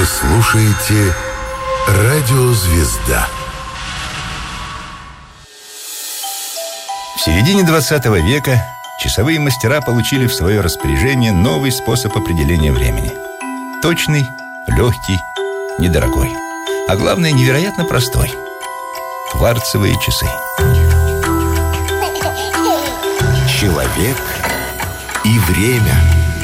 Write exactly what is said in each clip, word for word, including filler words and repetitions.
Вы слушаете «Радио Звезда». В середине двадцатого века часовые мастера получили в свое распоряжение новый способ определения времени. Точный, легкий, недорогой. А главное, невероятно простой. Кварцевые часы. Человек и время.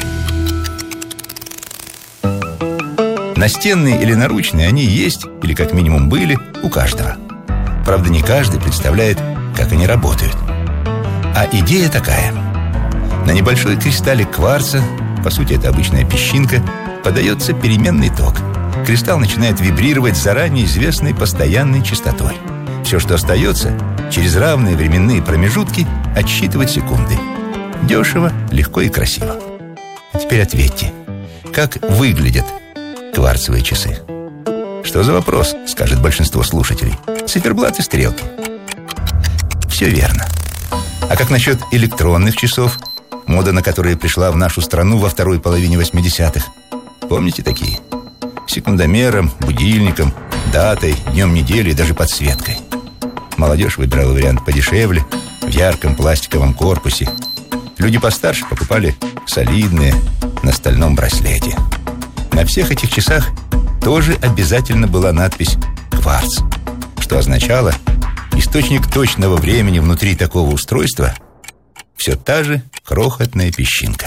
Настенные или наручные они есть, или как минимум были, у каждого. Правда, не каждый представляет, как они работают. А идея такая. На небольшой кристаллик кварца, по сути это обычная песчинка, подается переменный ток. Кристалл начинает вибрировать с заранее известной постоянной частотой. Все, что остается, через равные временные промежутки отсчитывать секунды. Дешево, легко и красиво. А теперь ответьте, как выглядят кварцевые часы? Что за вопрос, скажет большинство слушателей. Циферблат и стрелки. Все верно. А как насчет электронных часов, мода на которые пришла в нашу страну во второй половине восьмидесятых? Помните такие? С секундомером, будильником, датой, днем недели и даже подсветкой. Молодежь выбирала вариант подешевле, в ярком пластиковом корпусе. Люди постарше покупали солидные, на стальном браслете. На всех этих часах тоже обязательно была надпись «Кварц», что означало, источник точного времени внутри такого устройства все та же крохотная песчинка.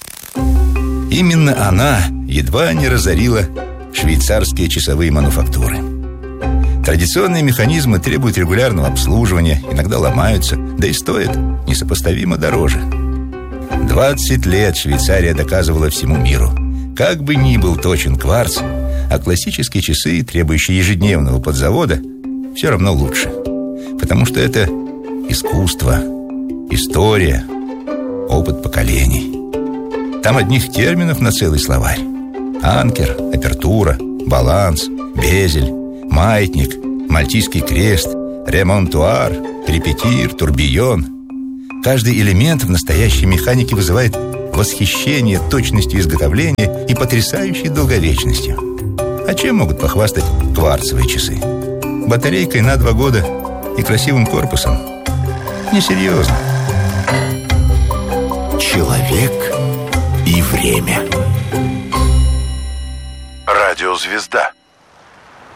Именно она едва не разорила швейцарские часовые мануфактуры. Традиционные механизмы требуют регулярного обслуживания, иногда ломаются, да и стоят несопоставимо дороже. двадцать лет Швейцария доказывала всему миру: как бы ни был точен кварц, а классические часы, требующие ежедневного подзавода, все равно лучше. Потому что это искусство, история, опыт поколений. Там одних терминов на целый словарь. Анкер, апертура, баланс, безель, маятник, мальтийский крест, ремонтуар, репетир, турбион. Каждый элемент в настоящей механике вызывает восхищение точностью изготовления и потрясающей долговечностью. А чем могут похвастать кварцевые часы? Батарейкой на два года и красивым корпусом? Несерьезно. Человек и время. «Радио Звезда».